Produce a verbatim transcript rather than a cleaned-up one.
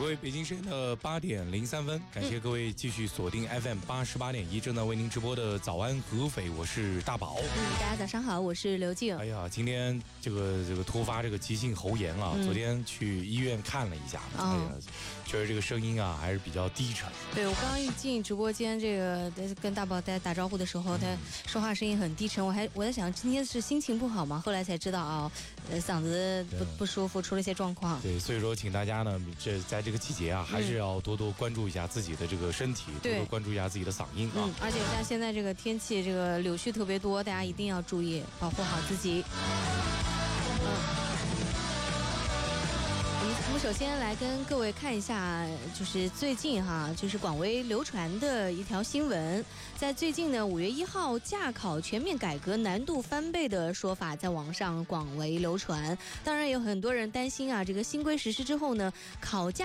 位，北京时间的八点零三分，感谢各位继续锁定 F M 八十八点一，正在为您直播的早安合肥，我是大宝。 嗯，大家早上好，我是刘静。 哎呀，今天这个这个突发这个急性喉炎啊，嗯、昨天去医院看了一下，哎呀，确实这个声音啊还是比较低沉。 对，我刚刚一进直播间，这个跟大宝在打招呼的时候，他说话声音很低沉，我还我在想今天是心情不好吗？后来才知道啊，呃，嗓子不不舒服，出了一些状况。 对，所以说请大家呢，这在这个季节啊，还是要多多关注一下自己的这个身体，嗯、多多关注一下自己的嗓音啊。 嗯，而且像现在这个天气，这个柳絮特别多，大家一定要注意，保护好自己。嗯。我们首先来跟各位看一下，就是最近哈，就是广为流传的一条新闻。在最近呢，五月一号驾考全面改革难度翻倍的说法在网上广为流传。当然有很多人担心啊，这个新规实施之后呢，考驾